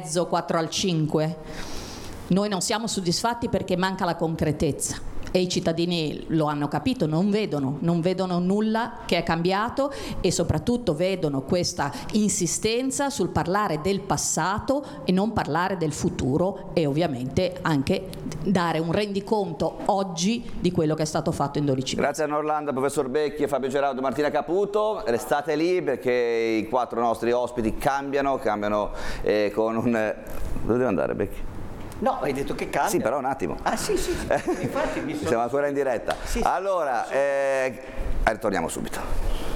3,5, 4 al 5. Noi non siamo soddisfatti perché manca la concretezza. E i cittadini lo hanno capito, non vedono nulla che è cambiato e soprattutto vedono questa insistenza sul parlare del passato e non parlare del futuro e ovviamente anche dare un rendiconto oggi di quello che è stato fatto in 12 mesi. Grazie a Norlanda, professor Becchi, Fabio Gerardo, Martina Caputo. Restate lì perché i 4 nostri ospiti cambiano con un... Dove deve andare Becchi? No, hai detto che cambia. Sì, però un attimo. Ah sì, infatti Siamo ancora in diretta. Sì. Allora, ritorniamo subito.